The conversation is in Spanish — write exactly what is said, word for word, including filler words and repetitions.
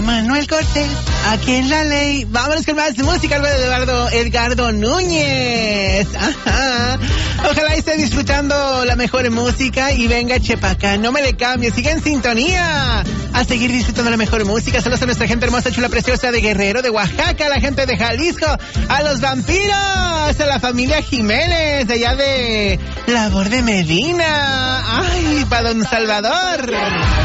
Manuel Cortés, aquí en la ley. Vámonos con más música, algo de Eduardo Edgardo Núñez. Ajá. Ojalá esté disfrutando la mejor música y venga Chepacá, no me le cambie, siga en sintonía a seguir disfrutando la mejor música. Saludos a nuestra gente hermosa, chula, preciosa de Guerrero, de Oaxaca, a la gente de Jalisco, a los vampiros, a la familia Jiménez, de allá de Labor de Medina. Ay, para Don Salvador.